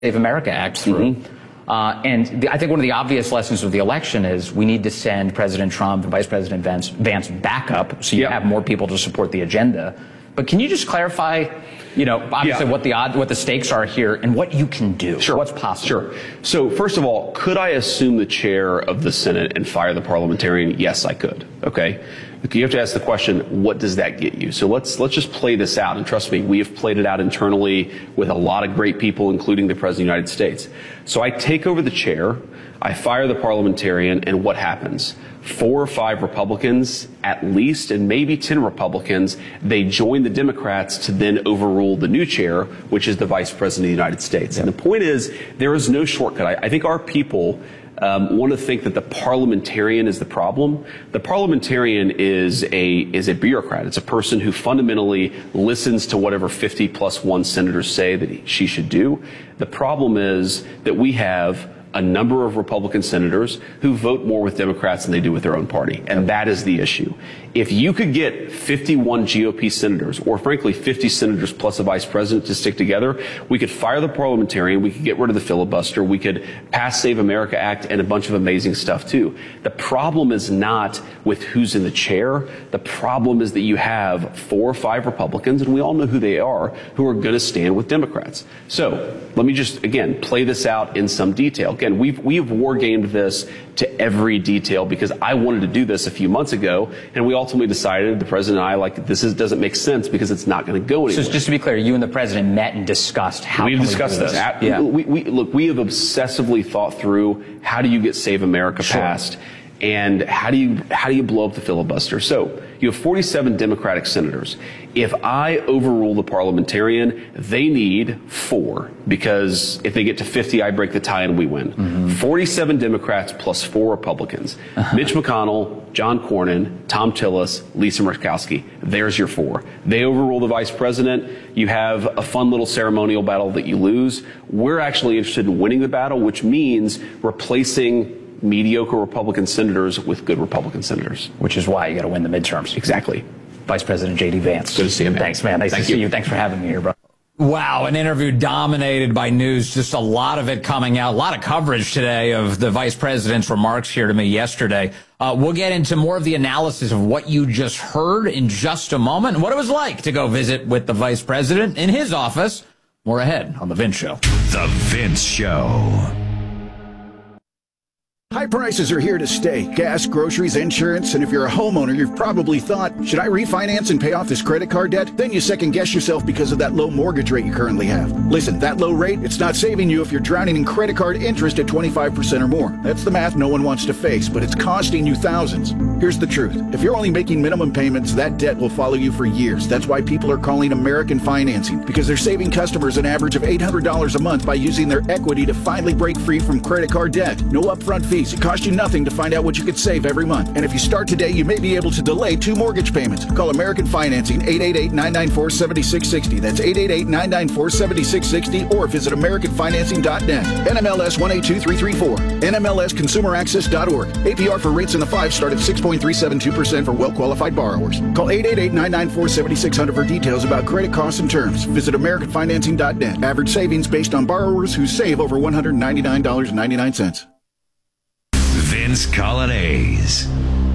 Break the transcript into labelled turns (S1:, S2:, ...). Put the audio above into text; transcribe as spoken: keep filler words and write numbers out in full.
S1: Save America Act through. Mm-hmm. Uh, and the, I think one of the obvious lessons of the election is we need to send President Trump and Vice President Vance, Vance back up so you yep. have more people to support the agenda. But can you just clarify, you know, obviously yeah. what the odd, what the stakes are here and what you can do?
S2: Sure.
S1: What's possible?
S2: Sure. So first of all, could I assume the chair of the Senate and fire the parliamentarian? Yes, I could. Okay. You have to ask the question, what does that get you? So let's let's just play this out. And trust me, we have played it out internally with a lot of great people, including the President of the United States. So I take over the chair, I fire the parliamentarian, and what happens? Four or five Republicans, at least, and maybe ten Republicans, they join the Democrats to then overrule the new chair, which is the Vice President of the United States. Yeah. And the point is, there is no shortcut. I, I think our people Um, want to think that the parliamentarian is the problem. The parliamentarian is a is a bureaucrat. It's a person who fundamentally listens to whatever fifty plus one senators say that he, she should do. The problem is that we have a number of Republican senators who vote more with Democrats than they do with their own party. And that is the issue. If you could get fifty-one G O P senators, or frankly fifty senators plus a vice president to stick together, we could fire the parliamentarian, we could get rid of the filibuster, we could pass Save America Act and a bunch of amazing stuff too. The problem is not with who's in the chair. The problem is that you have four or five Republicans, and we all know who they are, who are going to stand with Democrats. So let me just, again, play this out in some detail. Again, we've, we've war gamed this to every detail because I wanted to do this a few months ago, and we ultimately decided, the president and I, like, this is, doesn't make sense because it's not going to go anywhere.
S1: So just to be clear, you and the president met and discussed how
S2: we've
S1: can
S2: discussed
S1: we do
S2: this.
S1: this.
S2: Yeah. We, we, look, we have obsessively thought through how do you get Save America
S1: sure.
S2: passed, and how do you how do you blow up the filibuster? So you have forty-seven Democratic senators. If I overrule the parliamentarian, they need four, because if they get to fifty, I break the tie and we win. Mm-hmm. forty-seven Democrats plus four Republicans. Uh-huh. Mitch McConnell, John Cornyn, Tom Tillis, Lisa Murkowski. There's your four. They overrule the vice president. You have a fun little ceremonial battle that you lose. We're actually interested in winning the battle, which means replacing mediocre Republican senators with good Republican senators.
S1: Which is why you got to win the midterms.
S2: Exactly.
S1: Vice President J D Vance.
S2: Good to see you, man.
S1: Thanks, man. Nice
S2: Thank
S1: to
S2: you.
S1: see you. Thanks for having me here, bro.
S3: Wow, an interview dominated by news, just a lot of it coming out, a lot of coverage today of the vice president's remarks here to me yesterday. Uh, we'll get into more of the analysis of what you just heard in just a moment and what it was like to go visit with the vice president in his office. More ahead on The Vince Show.
S4: The Vince Show.
S5: High prices are here to stay. Gas, groceries, insurance, and if you're a homeowner, you've probably thought, should I refinance and pay off this credit card debt? Then you second guess yourself because of that low mortgage rate you currently have. Listen, that low rate, it's not saving you if you're drowning in credit card interest at twenty-five percent or more. That's the math no one wants to face, but it's costing you thousands. Here's the truth. If you're only making minimum payments, that debt will follow you for years. That's why people are calling American Financing, because they're saving customers an average of eight hundred dollars a month by using their equity to finally break free from credit card debt. No upfront fees. It costs you nothing to find out what you could save every month. And if you start today, you may be able to delay two mortgage payments. Call American Financing, eight eight eight, nine nine four, seven six six zero. That's eight eight eight, nine nine four, seven six six zero, or visit American Financing dot net. N M L S one eight two three three four. N M L S Consumer Access dot org. A P R for rates in the five start at six point three seven two percent for well-qualified borrowers. Call eight eight eight, nine nine four, seven six zero zero for details about credit costs and terms. Visit American Financing dot net. Average savings based on borrowers who save over one hundred ninety-nine dollars and ninety-nine cents.
S4: Vince Coglianese.